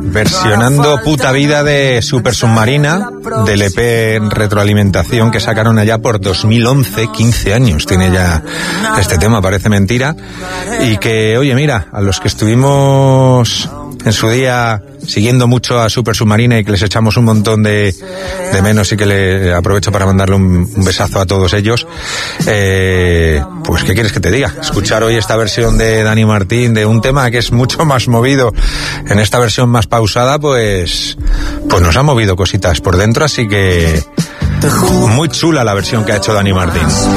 versionando Puta Vida de Super Submarina, del EP Retroalimentación que sacaron allá por 2011, 15 años tiene ya este tema, parece mentira, y que, oye, mira, a los que estuvimos en su día siguiendo mucho a Super Submarina y que les echamos un montón de menos, y que le aprovecho para mandarle un besazo a todos ellos, pues ¿qué quieres que te diga? Escuchar hoy esta versión de Dani Martín de un tema que es mucho más movido, en esta versión más pausada, pues nos ha movido cositas por dentro, así que muy chula la versión que ha hecho Dani Martín.